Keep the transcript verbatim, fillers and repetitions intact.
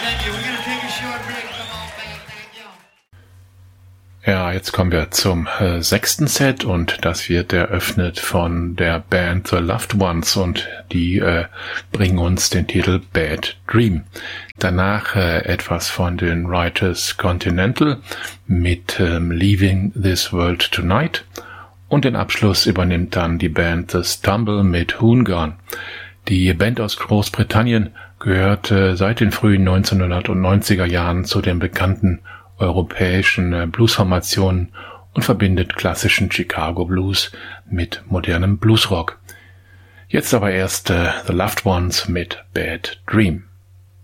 Ja, jetzt kommen wir zum äh, sechsten Set und das wird eröffnet von der Band The Loved Ones und die äh, bringen uns den Titel Bad Dream. Danach äh, etwas von den Writers Continental mit ähm, Leaving This World Tonight und den Abschluss übernimmt dann die Band The Stumble mit Hoongan. Die Band aus Großbritannien gehört äh, seit den frühen neunzehnhundertneunziger Jahren zu den bekannten europäischen Bluesformationen und verbindet klassischen Chicago Blues mit modernem Bluesrock. Jetzt aber erst äh, The Loved Ones mit Bad Dream.